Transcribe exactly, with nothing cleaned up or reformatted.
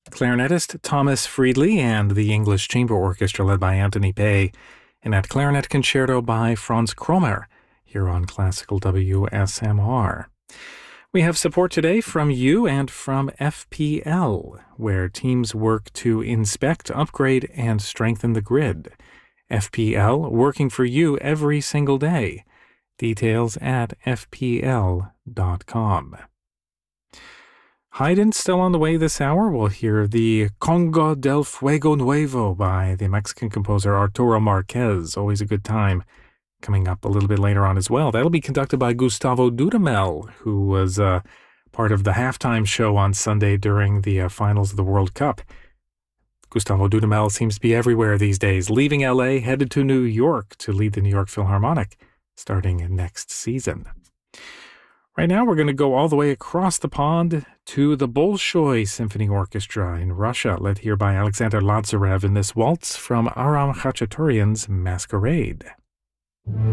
clarinetist Thomas Friedley and the English Chamber Orchestra led by Anthony Pei, and that clarinet concerto by Franz Kromer here on Classical W S M R. We have support today from you and from F P L, where teams work to inspect, upgrade, and strengthen the grid. F P L, working for you every single day. Details at f p l dot com. Haydn still on the way this hour. We'll hear the Congo del Fuego Nuevo by the Mexican composer Arturo Marquez. Always a good time. Coming up a little bit later on as well. That'll be conducted by Gustavo Dudamel, who was uh, part of the halftime show on Sunday during the uh, finals of the World Cup. Gustavo Dudamel seems to be everywhere these days, leaving L A, headed to New York to lead the New York Philharmonic starting next season. Right now, we're going to go all the way across the pond to the Bolshoi Symphony Orchestra in Russia, led here by Alexander Lazarev in this waltz from Aram Khachaturian's Masquerade.